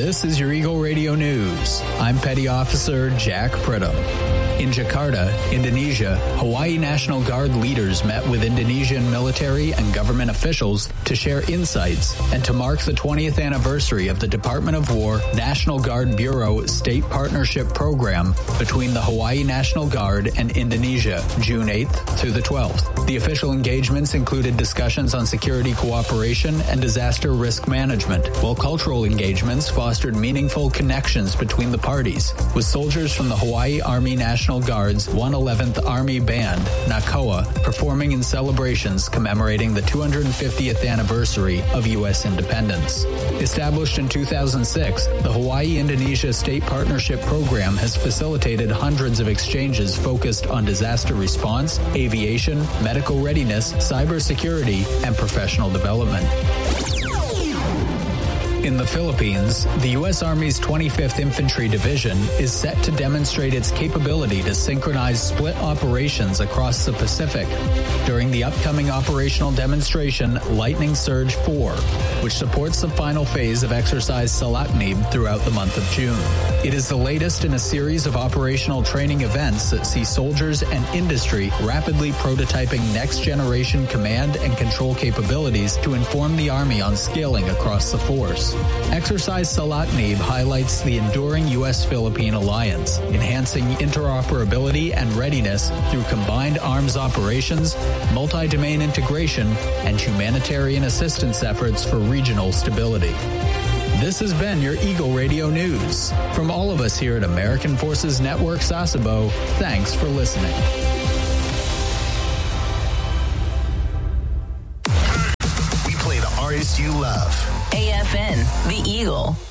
This is your Eagle Radio News. I'm Petty Officer Jack Pridham. In Jakarta, Indonesia, Hawaii National Guard leaders met with Indonesian military and government officials to share insights and to mark the 20th anniversary of the Department of War National Guard Bureau State Partnership Program between the Hawaii National Guard and Indonesia, June 8th through the 12th. The official engagements included discussions on security cooperation and disaster risk management, while cultural engagements fostered meaningful connections between the parties, with soldiers from the Hawaii Army National Guard's 111th Army Band, NACOA, performing in celebrations commemorating the 250th anniversary of U.S. independence. Established in 2006, the Hawaii-Indonesia State Partnership Program has facilitated hundreds of exchanges focused on disaster response, aviation, medical readiness, cybersecurity, and professional development. In the Philippines, the U.S. Army's 25th Infantry Division is set to demonstrate its capability to synchronize split operations across the Pacific during the upcoming operational demonstration Lightning Surge 4, which supports the final phase of Exercise Salaknib throughout the month of June. It is the latest in a series of operational training events that see soldiers and industry rapidly prototyping next-generation command and control capabilities to inform the Army on scaling across the force. Exercise Salaknib highlights the enduring U.S.-Philippine alliance, enhancing interoperability and readiness through combined arms operations, multi-domain integration, and humanitarian assistance efforts for regional stability. This has been your Eagle Radio News. From all of us here at American Forces Network Sasebo, thanks for listening. We play the artists you love. AFN, The Eagle.